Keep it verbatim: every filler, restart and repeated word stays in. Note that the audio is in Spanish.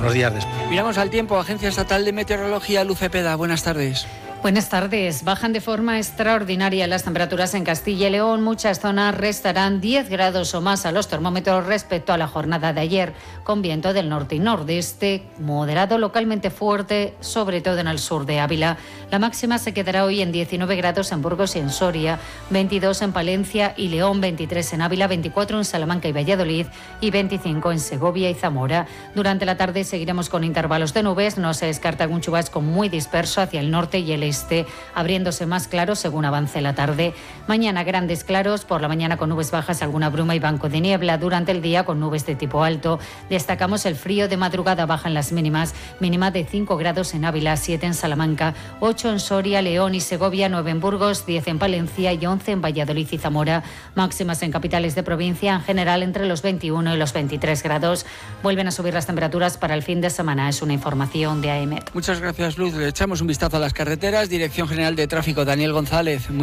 Buenos días después. Miramos al tiempo. Agencia Estatal de Meteorología, Luz Cepeda. Buenas tardes. Buenas tardes. Bajan de forma extraordinaria las temperaturas en Castilla y León. Muchas zonas restarán diez grados o más a los termómetros respecto a la jornada de ayer, con viento del norte y nordeste, moderado localmente fuerte, sobre todo en el sur de Ávila. La máxima se quedará hoy en diecinueve grados en Burgos y en Soria, veintidós en Palencia y León, veintitrés en Ávila, veinticuatro en Salamanca y Valladolid y veinticinco en Segovia y Zamora. Durante la tarde seguiremos con intervalos de nubes. No se descarta algún chubasco muy disperso hacia el norte y el este. Este, abriéndose más claro según avance la tarde. Mañana grandes claros, por la mañana con nubes bajas, alguna bruma y banco de niebla. Durante el día con nubes de tipo alto. Destacamos el frío de madrugada, bajan las mínimas, mínima de cinco grados en Ávila, siete en Salamanca, ocho en Soria, León y Segovia, nueve en Burgos, diez en Palencia y once en Valladolid y Zamora. Máximas en capitales de provincia, en general entre los veintiuno y los veintitrés grados. Vuelven a subir las temperaturas para el fin de semana. Es una información de A E M E T. Muchas gracias, Luz. Le echamos un vistazo a las carreteras. Dirección General de Tráfico, Daniel González.